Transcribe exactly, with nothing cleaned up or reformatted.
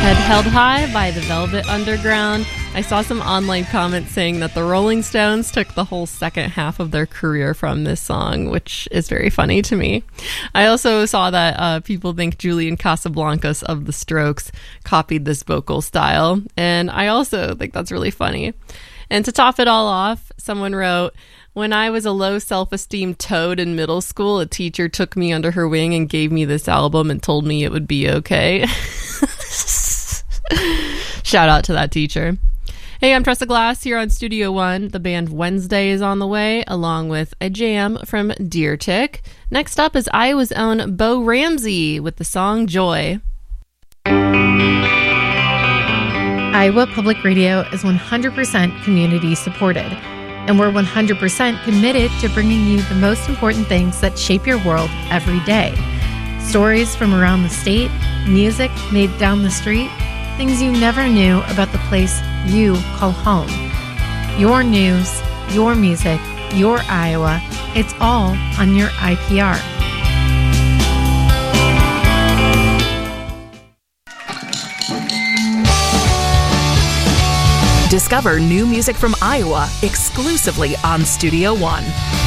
Head Held High by the Velvet Underground. I saw some online comments saying that the Rolling Stones took the whole second half of their career from this song, which is very funny to me. I also saw that uh, people think Julian Casablancas of The Strokes copied this vocal style, and I also think that's really funny. And to top it all off, someone wrote, "When I was a low self-esteem toad in middle school, a teacher took me under her wing and gave me this album and told me it would be okay." Shout out to that teacher. Hey, I'm Tressa Glass here on Studio One. The band Wednesday is on the way, along with a jam from Deer Tick. Next up is Iowa's own Bo Ramsey with the song Joy. Iowa Public Radio is one hundred percent community supported, and we're one hundred percent committed to bringing you the most important things that shape your world every day. Stories from around the state, music made down the street, things you never knew about the place you call home. Your news, your music, your Iowa, it's all on your I P R. Discover new music from Iowa exclusively on Studio One.